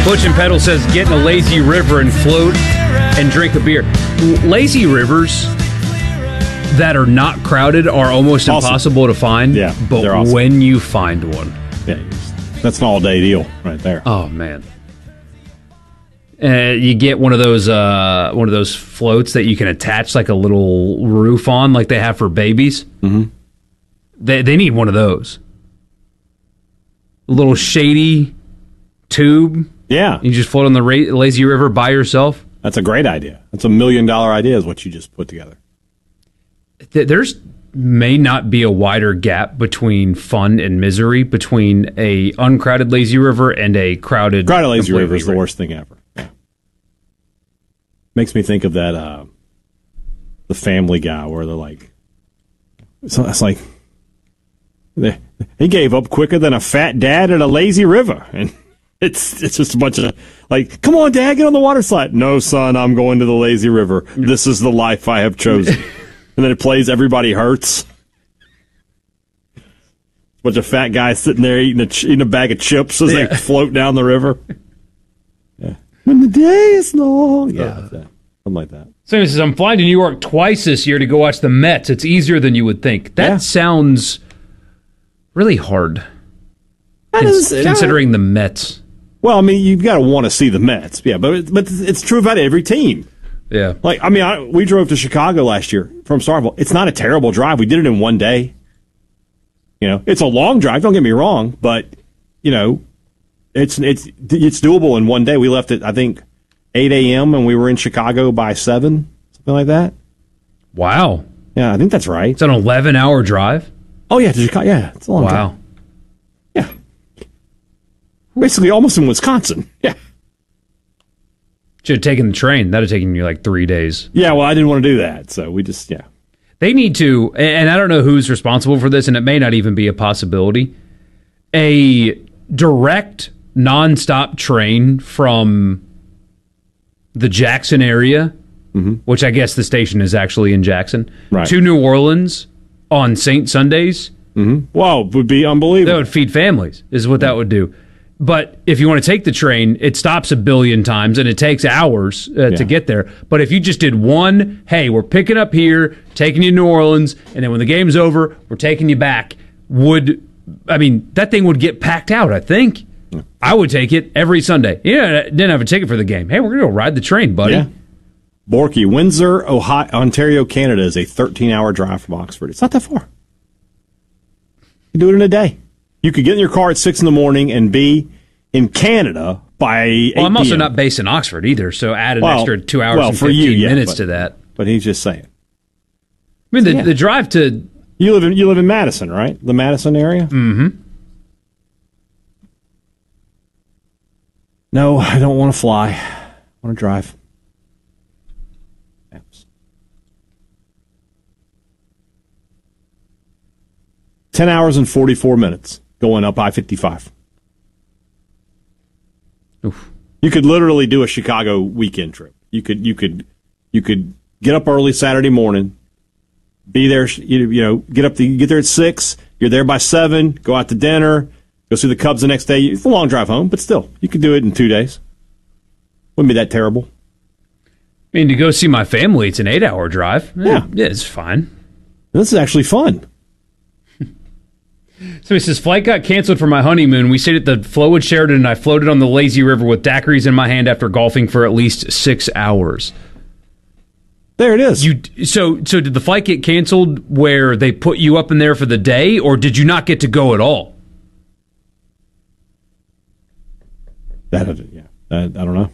Butch and Pedal says get in a lazy river and float and drink a beer. Lazy rivers that are not crowded are almost impossible to find. Yeah, but awesome. when you find one, that's an all-day deal right there. Oh man. You get one of those floats that you can attach like a little roof on, like they have for babies. Mm-hmm. They need one of those. A little shady tube. Yeah. You just float on the lazy river by yourself. That's a great idea. That's $1 million idea is what you just put together. There's may not be a wider gap between fun and misery between a uncrowded lazy river and a crowded lazy river is the worst thing ever. Yeah. Makes me think of that the Family Guy where they're like, so it's like he gave up quicker than a fat dad at a lazy river, and it's just a bunch of like, come on, Dad, get on the water slide. No, son, I'm going to the lazy river. This is the life I have chosen. And then it plays Everybody Hurts. A bunch of fat guys sitting there eating a bag of chips as they float down the river. Yeah. When the day is long. Yeah, something like that. So he says, I'm flying to New York twice this year to go watch the Mets. It's easier than you would think. That sounds really hard. Considering the Mets. Well, I mean, you've got to want to see the Mets. Yeah, but it's true about every team. Yeah. Like, I mean, we drove to Chicago last year from Starkville. It's not a terrible drive. We did it in one day. You know, it's a long drive, don't get me wrong, but, you know, it's doable in one day. We left at, I think, 8 a.m. and we were in Chicago by 7, something like that. Wow. Yeah, I think that's right. It's an 11-hour drive? Oh, yeah, to Chicago. Yeah, it's a long drive. Yeah. Basically almost in Wisconsin. Yeah. Should have taken the train. That would have taken you like 3 days. Yeah, well, I didn't want to do that, so we just, They need to, and I don't know who's responsible for this, and it may not even be a possibility, a direct, nonstop train from the Jackson area, which I guess the station is actually in Jackson, to New Orleans on Saint Sundays. Wow, would be unbelievable. That would feed families, is what that would do. But if you want to take the train, it stops 1 billion times, and it takes hours to get there. But if you just did one, hey, we're picking up here, taking you to New Orleans, and then when the game's over, we're taking you back, that thing would get packed out, I think. I would take it every Sunday. Yeah, didn't have a ticket for the game. Hey, we're going to go ride the train, buddy. Yeah. Borky, Windsor, Ontario, Canada is a 13-hour drive from Oxford. It's not that far. You do it in a day. You could get in your car at 6 in the morning and be in Canada by 8 Well, I'm also p.m. not based in Oxford either, so add an extra 2 hours and 15 minutes to that. But he's just saying. I mean, the drive to... You live in Madison, right? The Madison area? Mm-hmm. No, I don't want to fly. I want to drive. 10 hours and 44 minutes going up I-55. Oof. You could literally do a Chicago weekend trip. You could get up early Saturday morning, be there, get there at 6, you're there by 7, go out to dinner, go see the Cubs the next day. It's a long drive home, but still, you could do it in 2 days. Wouldn't be that terrible. I mean, to go see my family, it's an 8-hour drive. Yeah, it's fine. This is actually fun. So he says, flight got canceled for my honeymoon. We stayed at the Flowood Sheraton, and I floated on the lazy river with daiquiris in my hand after golfing for at least 6 hours. There it is. So did the flight get canceled where they put you up in there for the day, or did you not get to go at all? I don't know.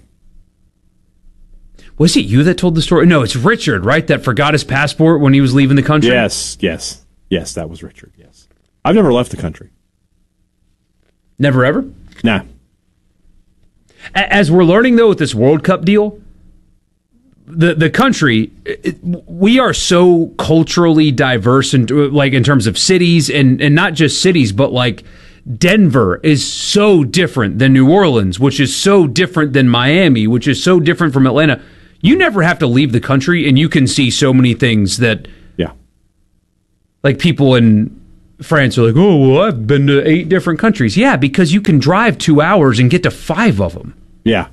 Was it you that told the story? No, it's Richard, right? That forgot his passport when he was leaving the country? Yes, that was Richard, yes. I've never left the country. Never ever? Nah. As we're learning, though, with this World Cup deal, the country, we are so culturally diverse in terms of cities, and not just cities, but like Denver is so different than New Orleans, which is so different than Miami, which is so different from Atlanta. You never have to leave the country, and you can see so many things that, like people in France are like, oh, well, I've been to 8 different countries. Yeah, because you can drive 2 hours and get to 5 of them. Yeah.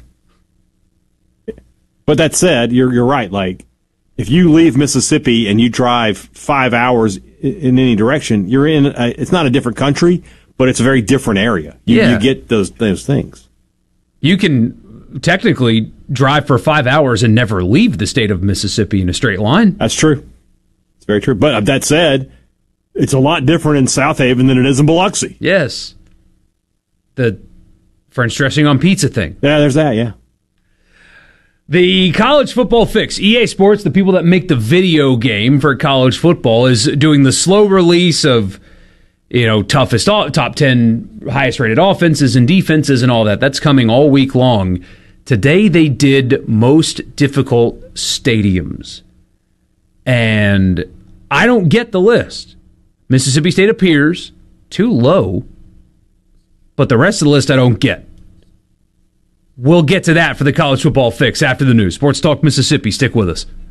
But that said, you're right. Like, if you leave Mississippi and you drive 5 hours in any direction, you're in. It's not a different country, but it's a very different area. You get those things. You can technically drive for 5 hours and never leave the state of Mississippi in a straight line. That's true. It's very true. But that said, it's a lot different in South Haven than it is in Biloxi. Yes. The French dressing on pizza thing. Yeah, there's that, yeah. The college football fix. EA Sports, the people that make the video game for college football, is doing the slow release of, toughest top 10 highest rated offenses and defenses and all that. That's coming all week long. Today they did most difficult stadiums. And I don't get the list. Mississippi State appears too low, but the rest of the list I don't get. We'll get to that for the college football fix after the news. Sports Talk Mississippi. Stick with us.